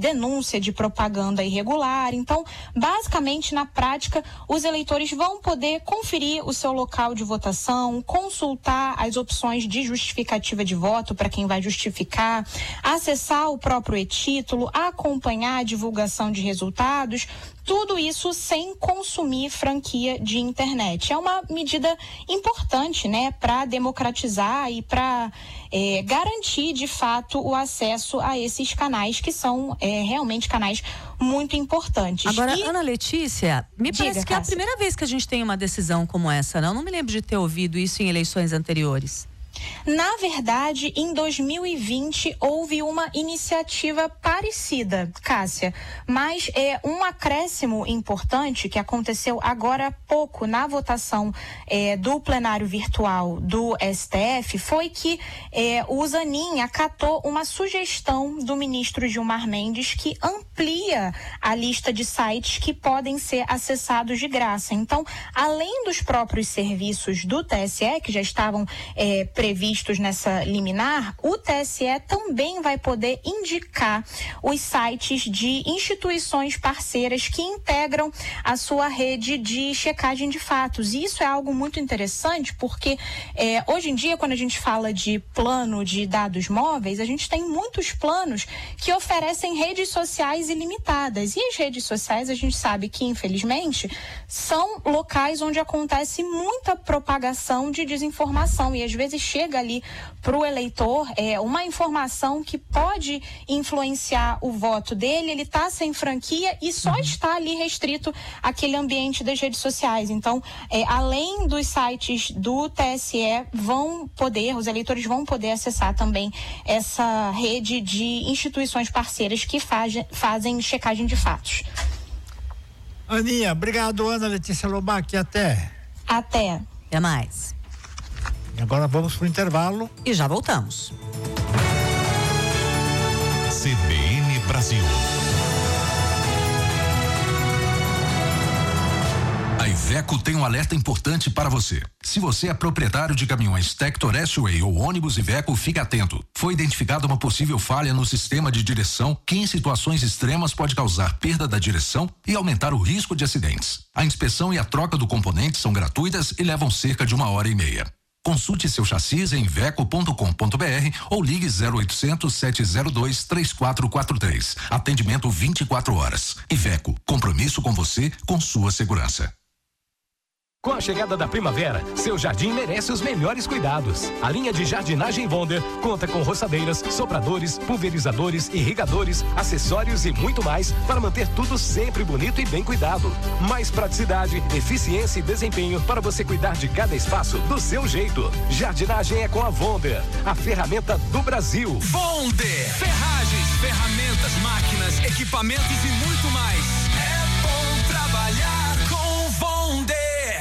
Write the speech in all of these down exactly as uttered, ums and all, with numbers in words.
denúncia de propaganda irregular. Então, basicamente, na prática, os eleitores vão poder conferir o seu local de votação, consultar as opções de justificativa de voto para quem vai justificar, acessar o próprio e-título, acompanhar a divulgação de resultados, tudo isso sem consumir franquia de internet. É uma medida importante, né, para democratizar e para é, garantir, de fato, o acesso a esses canais que são é, realmente canais muito importantes. Agora, e... Ana Letícia, me Diga, parece que é a Cássia. primeira vez que a gente tem uma decisão como essa, não? Não me lembro de ter ouvido isso em eleições anteriores. Na verdade, em dois mil e vinte houve uma iniciativa parecida, Cássia, mas é um acréscimo importante que aconteceu agora há pouco na votação é, do plenário virtual do S T F foi que é, o Zanin acatou uma sugestão do ministro Gilmar Mendes que amplia a lista de sites que podem ser acessados de graça. Então, além dos próprios serviços do T S E que já estavam é, previstos nessa liminar, o T S E também vai poder indicar os sites de instituições parceiras que integram a sua rede de checagem de fatos. E isso é algo muito interessante porque é, hoje em dia, quando a gente fala de plano de dados móveis, a gente tem muitos planos que oferecem redes sociais ilimitadas. E as redes sociais, a gente sabe que, infelizmente, são locais onde acontece muita propagação de desinformação e às vezes chega ali para o eleitor é, uma informação que pode influenciar o voto dele, ele está sem franquia e só está ali restrito àquele ambiente das redes sociais. Então, é, além dos sites do T S E, vão poder, os eleitores vão poder acessar também essa rede de instituições parceiras que faz, fazem checagem de fatos. Aninha, obrigado, Ana Letícia Lobac, até. Até. Até mais. E agora vamos para o intervalo. E já voltamos. C B N Brasil. A Iveco tem um alerta importante para você. Se você é proprietário de caminhões Tector S-Way ou ônibus Iveco, fique atento. Foi identificada uma possível falha no sistema de direção que em situações extremas pode causar perda da direção e aumentar o risco de acidentes. A inspeção e a troca do componente são gratuitas e levam cerca de uma hora e meia. Consulte seu chassi em iveco ponto com ponto br ou ligue zero oitocentos, sete zero dois, três quatro quatro três. Atendimento vinte e quatro horas. Iveco, compromisso com você, com sua segurança. Com a chegada da primavera, seu jardim merece os melhores cuidados. A linha de jardinagem Wonder conta com roçadeiras, sopradores, pulverizadores, irrigadores, acessórios e muito mais para manter tudo sempre bonito e bem cuidado. Mais praticidade, eficiência e desempenho para você cuidar de cada espaço do seu jeito. Jardinagem é com a Wonder, a ferramenta do Brasil. Wonder, ferragens, ferramentas, máquinas, equipamentos e muito mais. É bom trabalhar com Wonder.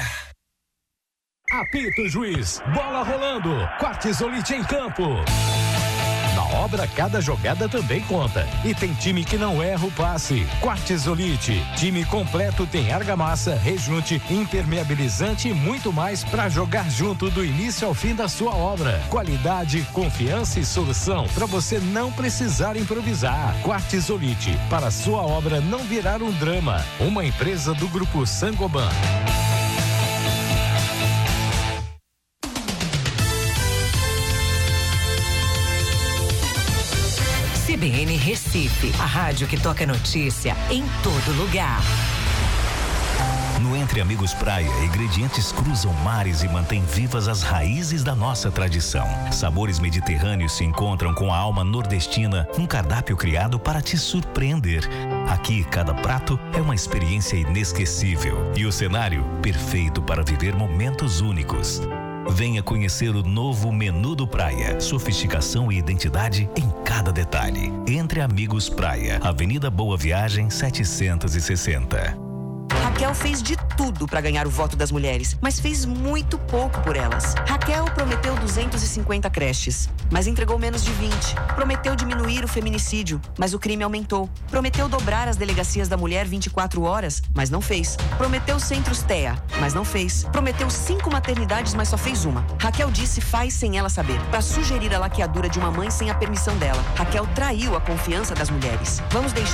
Apita o juiz, bola rolando, Quartzolite em campo. Na obra, cada jogada também conta. E tem time que não erra o passe. Quartzolite, time completo, tem argamassa, rejunte, impermeabilizante e muito mais para jogar junto do início ao fim da sua obra. Qualidade, confiança e solução para você não precisar improvisar. Quartzolite, para sua obra não virar um drama. Uma empresa do Grupo Sangoban. C B N Recife, a rádio que toca notícia em todo lugar. No Entre Amigos Praia, ingredientes cruzam mares e mantêm vivas as raízes da nossa tradição. Sabores mediterrâneos se encontram com a alma nordestina, um cardápio criado para te surpreender. Aqui, cada prato é uma experiência inesquecível e o cenário perfeito para viver momentos únicos. Venha conhecer o novo menu do Praia. Sofisticação e identidade em cada detalhe. Entre Amigos Praia, Avenida Boa Viagem setecentos e sessenta. Raquel fez de tudo para ganhar o voto das mulheres, mas fez muito pouco por elas. Raquel prometeu duzentas e cinquenta creches, mas entregou menos de vinte. Prometeu diminuir o feminicídio, mas o crime aumentou. Prometeu dobrar as delegacias da mulher vinte e quatro horas, mas não fez. Prometeu centros T E A, mas não fez. Prometeu cinco maternidades, mas só fez uma. Raquel disse faz sem ela saber, para sugerir a laqueadura de uma mãe sem a permissão dela. Raquel traiu a confiança das mulheres. Vamos deixar